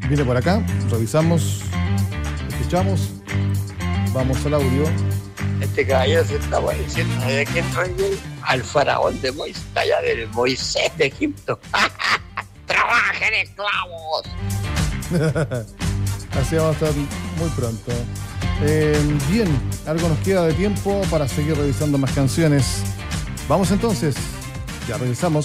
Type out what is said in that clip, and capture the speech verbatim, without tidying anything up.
Viene por acá, revisamos, escuchamos, vamos al audio. Este caballero se está diciendo de quién trae al faraón de Moisés, allá del Moisés de Egipto. ¡Trabajen, esclavos! Así vamos a estar muy pronto. Eh, bien, algo nos queda de tiempo para seguir revisando más canciones. Vamos entonces, ya regresamos.